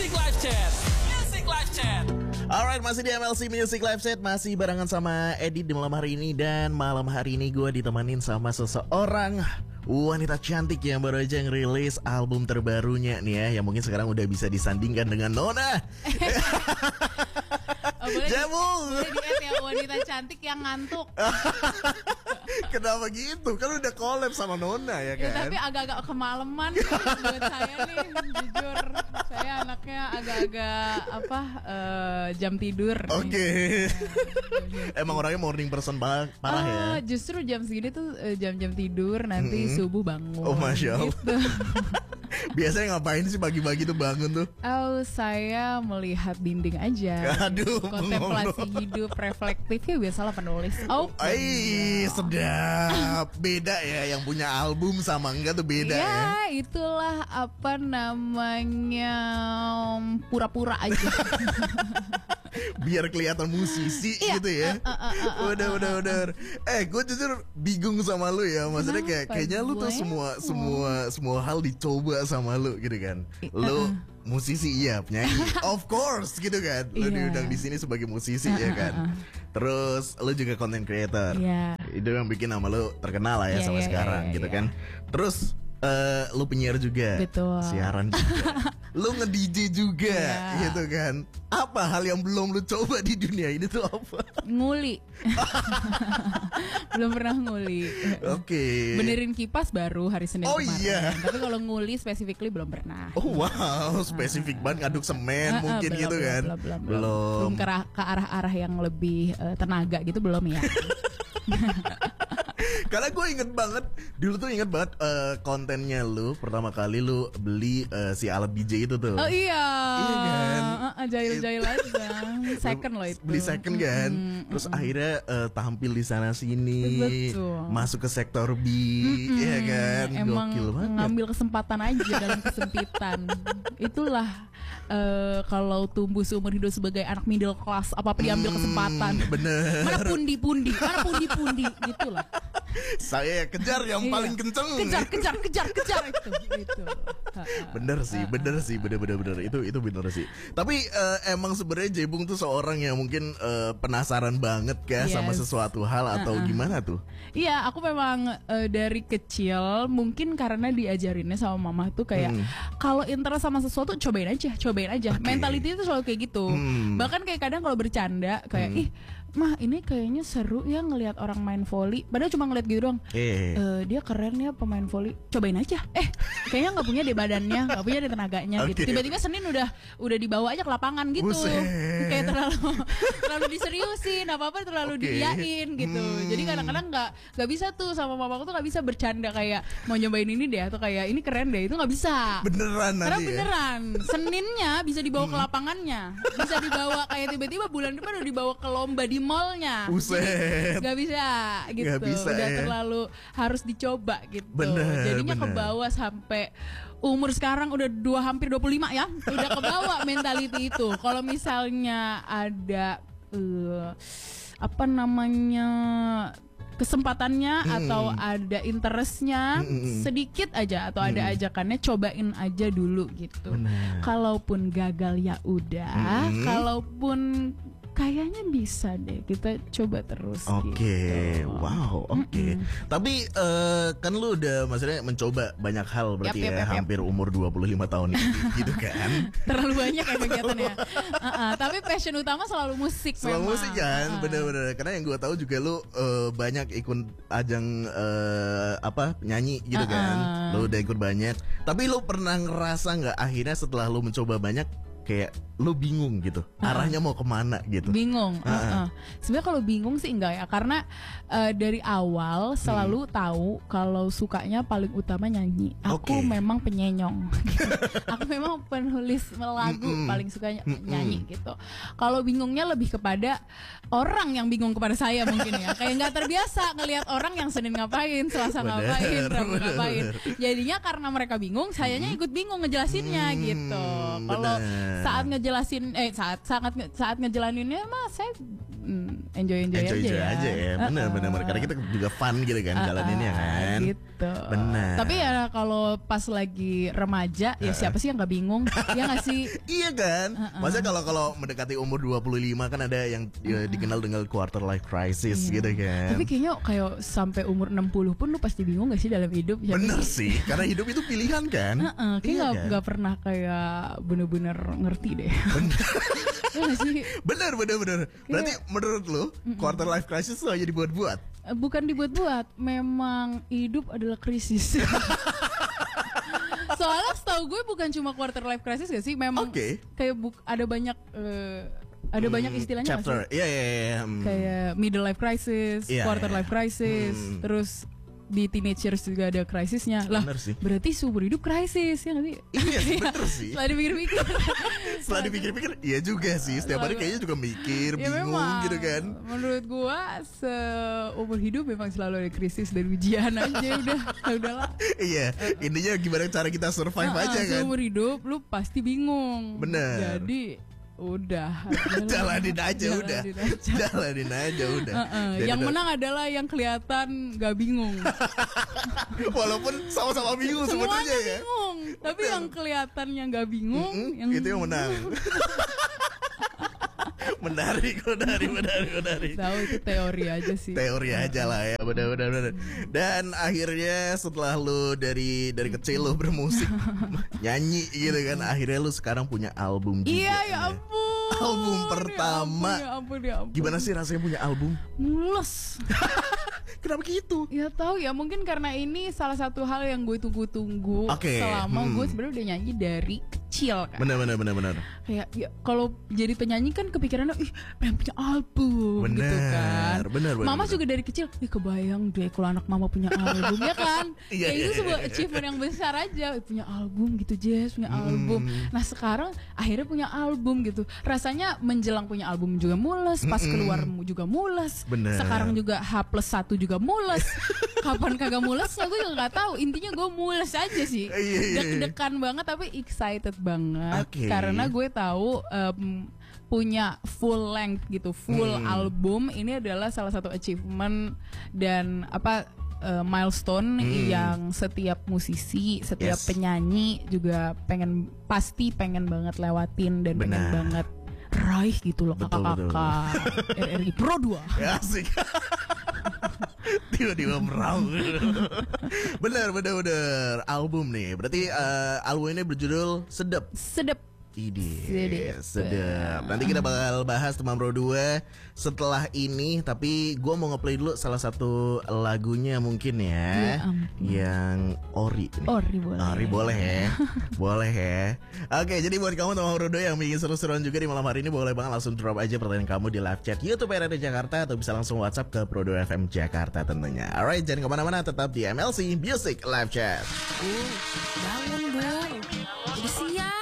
Music Live Chat. Music Live Chat. Alright, masih di MLC Music Live Set. Masih barengan sama Edit di malam hari ini. Dan malam hari ini gue ditemenin sama seseorang wanita cantik yang baru aja ngerilis album terbarunya nih ya, yang mungkin sekarang udah bisa disandingkan dengan Nona. Jamu. Boleh di ya, wanita cantik yang ngantuk. Kenapa gitu? Kan udah collab sama Nona ya kan? Ya, tapi agak-agak kemalaman buat saya nih, jujur. Saya anaknya agak-agak jam tidur. Oke. Emang orangnya morning person parah ya? Justru jam segini tuh jam-jam tidur, nanti subuh bangun. Oh, Masya Allah. Gitu. Biasanya ngapain sih pagi-pagi tuh bangun tuh? Oh, saya melihat dinding aja. Aduh, kontemplasi hidup, reflektif ya, biasalah penulis. Oh, sedap. Beda ya, yang punya album sama enggak tuh beda ya. Ya, itulah apa namanya, pura-pura aja. Biar kelihatan musisi gitu ya. Udah. Gue jujur bingung sama lu ya. Maksudnya kayaknya lu tuh semua hal dicoba sama lu gitu kan. Lu musisi iya, penyanyi of course gitu kan. Lu diundang di sini sebagai musisi ya kan. Terus lu juga content creator. Itu yang bikin nama lu terkenal lah ya sampai sekarang gitu kan. Terus lu penyiar juga. Betul. Siaran juga. Lu nge-DJ juga gitu kan. Apa hal yang belum lu coba di dunia ini tuh apa? Nguli. Belum pernah nguli. Oke. Benerin kipas baru hari Senin kemarin. Iya. Tapi kalau nguli specifically belum pernah. Oh wow, spesifik banget ngaduk semen mungkin gitu kan. Belum ke arah-arah yang lebih tenaga gitu belum ya. Karena gue inget banget kontennya lu pertama kali lu beli si alat DJ itu tuh. Oh iya. Iya kan. Jahil-jahil aja. Second loh itu. Beli second kan. Terus akhirnya tampil di sana sini. Betul. Masuk ke sektor B, ya kan. Emang gokil banget. ngambil kesempatan aja dalam kesempitan. Itulah kalau tumbuh seumur hidup sebagai anak middle class, apa-apa diambil kesempatan. Bener. Mana pundi-pundi gitulah. Saya kejar yang paling kenceng. Kejar itu. Bener sih, bener. Itu bener sih. Tapi emang sebenarnya Jebung tuh seorang yang mungkin penasaran banget sama sesuatu hal atau gimana tuh? Iya, aku memang dari kecil mungkin karena diajarinnya sama mama tuh kayak kalau interest sama sesuatu cobain aja. Okay. Mentality itu selalu kayak gitu. Bahkan kayak kadang kalau bercanda kayak mah ini kayaknya seru ya ngelihat orang main volley. Padahal cuma ngeliat gitu doang. Dia keren ya pemain volley. Cobain aja. Kayaknya nggak punya deh badannya, nggak punya deh tenaganya. Gitu. Tiba-tiba Senin udah dibawa aja ke lapangan gitu. Kayak terlalu diseriusin, apa terlalu diiyain gitu. Jadi kadang-kadang nggak bisa tuh sama mamaku tuh nggak bisa bercanda kayak mau nyobain ini deh atau kayak ini keren deh, itu nggak bisa. Beneran karena nanti beneran Seninnya bisa dibawa ke lapangannya, bisa dibawa kayak tiba-tiba bulan depan udah dibawa ke lomba di mallnya. Buset. Gak bisa gitu. Gak bisa, udah terlalu harus dicoba gitu. Jadinya bener. kebawa sampai umur sekarang udah hampir 25 ya. Udah kebawa mentality itu. Kalau misalnya ada kesempatannya atau ada interestnya sedikit aja atau ada ajakannya, cobain aja dulu gitu. Kalaupun gagal ya udah, kalaupun kayaknya bisa deh, kita coba terus. Oke, gitu. Wow, oke. Tapi kan lu udah maksudnya mencoba banyak hal berarti hampir umur 25 tahun gitu kan. Terlalu banyak ya kegiatannya. Tapi passion utama selalu musik. Selalu musik kan, bener-bener. Karena yang gue tahu juga lu banyak ikut ajang nyanyi gitu kan. Lu udah ikut banyak. Tapi lu pernah ngerasa nggak akhirnya setelah lu mencoba banyak kayak lu bingung gitu arahnya mau kemana gitu? Bingung. Sebenarnya kalau bingung sih enggak ya, karena dari awal selalu tahu kalau sukanya paling utama nyanyi. Aku memang penyenyong. Aku memang penulis lagu, paling sukanya nyanyi gitu. Kalau bingungnya lebih kepada orang yang bingung kepada saya mungkin ya. Kayak nggak terbiasa ngelihat orang yang Senin ngapain, Selasa ngapain, Rabu ngapain. Jadinya karena mereka bingung, sayanya ikut bingung ngejelasinnya gitu. Kalau saat ngejelasin saat ngejalaninnya mah saya enjoy aja ya. Benar. Karena kita juga fun gitu kan jalaninnya kan. Gitu. Benar. Tapi ya kalau pas lagi remaja ya siapa sih yang nggak bingung? Ya nggak sih? Iya kan. Maksudnya kalau mendekati umur 25 kan ada yang dikenal dengan quarter life crisis gitu kan. Tapi kayaknya kayak sampai umur 60 pun lu pasti bingung gak sih dalam hidup? Bener sih, karena hidup itu pilihan kan. Kayaknya nggak pernah kayak bener-bener ngerti deh. Ya gak sih? Bener. Berarti menurut lu quarter life crisis itu hanya dibuat-buat? Bukan dibuat-buat, memang hidup adalah krisis. Soalnya setahu gue bukan cuma quarter life crisis gak sih? Memang kayak ada banyak banyak istilahnya chapter. Iya. Kayak middle life crisis, quarter life crisis, terus di teenage years juga ada krisisnya lah. Berarti seumur hidup krisis ya nggak sih? Iya bener sih. Setelah dipikir-pikir, iya juga sih. Setiap hari kayaknya juga mikir, bingung memang, gitu kan. Menurut gua seumur hidup memang selalu ada krisis dan ujian aja udahlah. Iya, intinya gimana cara kita survive aja kan. Seumur hidup lu pasti bingung. Bener. Jadi udah jalanin aja udah. Yang menang adalah yang kelihatan gak bingung. Walaupun sama-sama bingung sebenarnya ya. Bingung, tapi yang kelihatannya gak bingung itu yang menang. Menarik. Tahu itu teori aja sih. Teori aja lah ya, benar. Dan akhirnya setelah lu dari kecil lu bermusik, nyanyi gitu kan, akhirnya lu sekarang punya album juga. Iya, ya ampun. Album pertama. Ya ampun. Gimana sih rasanya punya album? Mules. Kenapa gitu? Ya tahu ya, mungkin karena ini salah satu hal yang gue tunggu-tunggu selama gue sebenarnya udah nyanyi dari kecil kan. Benar. Kayak ya, kalau jadi penyanyi kan kepikirannya pengen punya album gitu kan. Benar. Mama juga dari kecil, kebayang deh kalau anak mama punya album ya kan. Kayak itu sebuah achievement yang besar aja, punya album gitu Jess, punya album. Nah sekarang akhirnya punya album gitu. Rasanya menjelang punya album juga mules, pas keluar juga mules. Bener. Sekarang juga H+1 juga mules. Kapan kagak mules aku juga nggak tahu. Intinya gue mules aja sih. Deg-degan banget tapi excited banget karena gue tahu punya full length gitu, full album ini adalah salah satu achievement dan milestone yang setiap musisi, setiap penyanyi juga pasti pengen banget lewatin dan pengen banget raih gitu loh kakak-kakak RRI Pro 2. Ya, asik. Tiba-tiba meraung. Bener album nih. Berarti album ini berjudul Sedep. Sedap. Nanti kita bakal bahas teman Pro 2 setelah ini. Tapi gue mau ngeplay dulu salah satu lagunya mungkin ya, yang Ori nih. Ori boleh ya. Boleh ya. Oke, jadi buat kamu teman Pro 2 yang bikin seru-seruan juga di malam hari ini, boleh banget langsung drop aja pertanyaan kamu di live chat YouTube RRI Jakarta, atau bisa langsung WhatsApp ke Pro 2 FM Jakarta tentunya. Alright, jangan kemana-mana, tetap di MLC Music Live Chat. Bangun boy, udah siang.